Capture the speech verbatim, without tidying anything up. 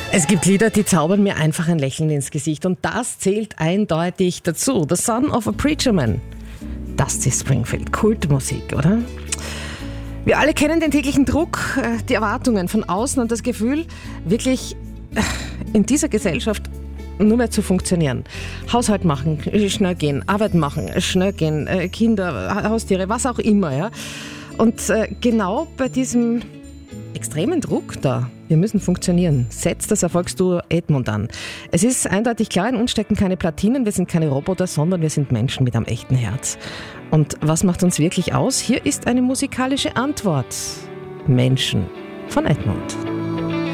Es gibt Lieder, die zaubern mir einfach ein Lächeln ins Gesicht und das zählt eindeutig dazu. The Son of a Preacher Man. Dusty Springfield, Kultmusik, oder? Wir alle kennen den täglichen Druck, die Erwartungen von außen und das Gefühl, wirklich in dieser Gesellschaft nur mehr zu funktionieren. Haushalt machen, schnell gehen, Arbeit machen, schnell gehen, Kinder, Haustiere, was auch immer. Ja? Und genau bei diesem extremen Druck da, wir müssen funktionieren, setzt das Erfolgsduo Edmund an. Es ist eindeutig klar, in uns stecken keine Platinen, wir sind keine Roboter, sondern wir sind Menschen mit einem echten Herz. Und was macht uns wirklich aus? Hier ist eine musikalische Antwort. Menschen von Edmund.